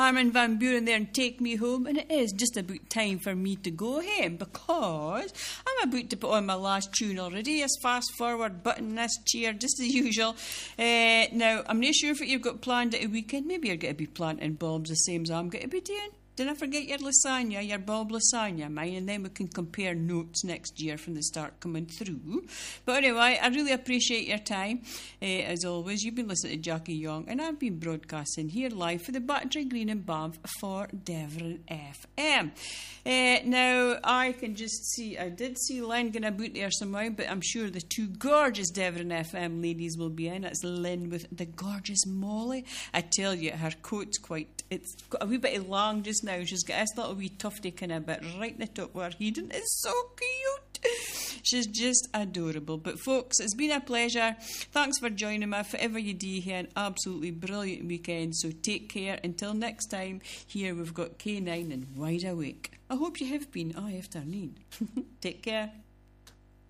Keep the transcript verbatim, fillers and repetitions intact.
Armin van Buuren there and Take Me Home. And it is just about time for me to go home, because I'm about to put on my last tune already. Yes, fast forward button this cheer, just as usual. Uh, now, I'm not sure if you've got planned at a weekend. Maybe you're going to be planting bulbs the same as I'm going to be doing. Don't forget your lasagna, your bulb lasagna, mine, and then we can compare notes next year from the start coming through. But anyway, I really appreciate your time. Uh, as always, you've been listening to Jackie Young, and I've been broadcasting here live for the Battery Green and Banff for Devon F M. Uh, now, I can just see, I did see Len going about there somehow, but I'm sure the two gorgeous Devon F M ladies will be in. It's Lynn with the gorgeous Molly. I tell you, her coat's quite, it's got a wee bit long just now. She's got this little wee tufty kind of bit right in the top where her head, and it's so cute. She's just adorable. But folks, it's been a pleasure. Thanks for joining me. Whatever you do here, an absolutely brilliant weekend. So take care. Until next time, here we've got K nine and Wide Awake. I hope you have been eye afternoon. Take care.